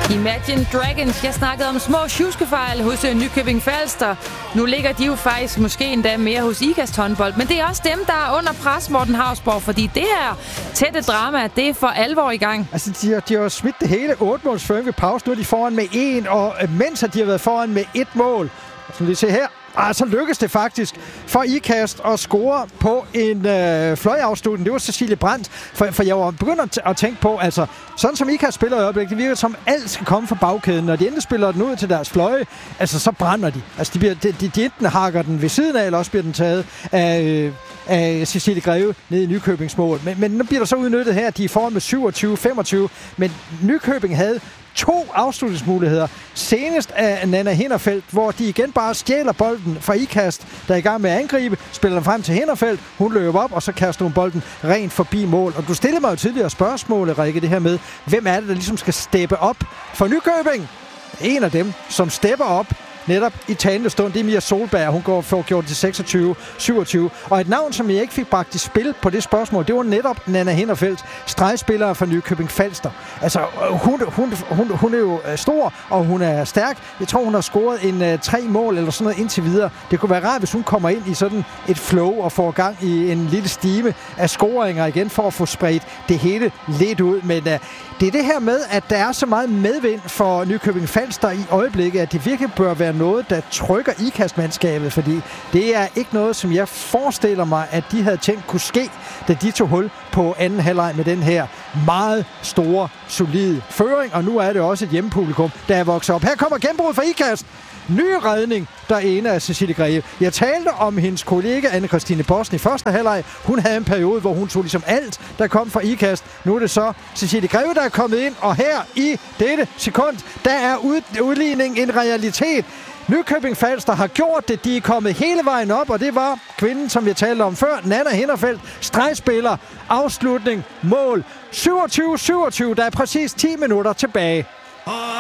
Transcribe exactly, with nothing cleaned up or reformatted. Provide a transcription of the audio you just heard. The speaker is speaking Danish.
Imagine Dragons. Jeg snakkede om små tjuskefejl hos Nykøbing Falster. Nu ligger de jo faktisk måske endda mere hos Ikast håndbold. Men det er også dem, der er under pres, Morten Hausborg. Fordi det her tætte drama, det er for alvor i gang. Altså, de har, de har smidt det hele. otte måls føring ved pause. Nu er de foran med en, og mens de har været foran med et mål. Som vi ser her. Ah, så lykkedes det faktisk for Ikast at score på en øh, fløjafslutning. Det var Cecilie Brandt. For, for jeg var begyndt at, t- at tænke på, altså, sådan som Ikast spiller i øjeblikket, det virker som alt skal komme fra bagkæden. Når de endelig spiller den ud til deres fløje, altså, så brænder de. Altså, de, bliver, de, de, de enten hakker den ved siden af, eller også bliver den taget af, øh, af Cecilie Greve nede i Nykøbings mål. Men, men nu bliver der så udnyttet her, at de er foran med syvogtyve femogtyve. Men Nykøbing havde to afslutningsmuligheder. Senest af Nanna Hinderfeldt, hvor de igen bare stjæler bolden fra Ikast, der er i gang med at angribe, spiller den frem til Hinderfeldt, hun løber op, og så kaster hun bolden rent forbi mål. Og du stillede mig jo tidligere spørgsmålet, Rikke, det her med, hvem er det, der ligesom skal steppe op for Nykøbing? En af dem, som stepper op netop i talende stund, det er Mia Solberg. Hun går for gjort til seksogtyve syvogtyve. Og et navn, som jeg ikke fik bragt i spil på det spørgsmål, det var netop Nanna Hinderfeldt, stregspiller fra Nykøbing Falster. Altså, hun, hun, hun, hun er jo stor, og hun er stærk. Jeg tror, hun har scoret en uh, tre mål eller sådan noget indtil videre. Det kunne være rart, hvis hun kommer ind i sådan et flow og får gang i en lille stime af scoringer igen, for at få spredt det hele lidt ud. Men uh, det er det her med, at der er så meget medvind for Nykøbing Falster i øjeblikket, at det virkelig bør være noget, der trykker Ikast-mandskabet, fordi det er ikke noget, som jeg forestiller mig, at de havde tænkt kunne ske, da de tog hul på anden halvleg med den her meget store, solide føring, og nu er det også et hjemmepublikum, der er vokset op. Her kommer genbrud for Ikast. Ny redning derinde af Cecilie Greve. Jeg talte om hendes kollega Anne-Christine Bossen i første halvleg. Hun havde en periode, hvor hun tog ligesom alt, der kom fra Ikast. Nu er det så Cecilie Greve, der er kommet ind, og her i dette sekund, der er ud- udligning en realitet. Nykøbing Falster har gjort det. De er kommet hele vejen op, og det var kvinden, som vi talte om før, Nanna Hinderfeldt, stregspiller, afslutning, mål. syvogtyve syvogtyve, der er præcis ti minutter tilbage.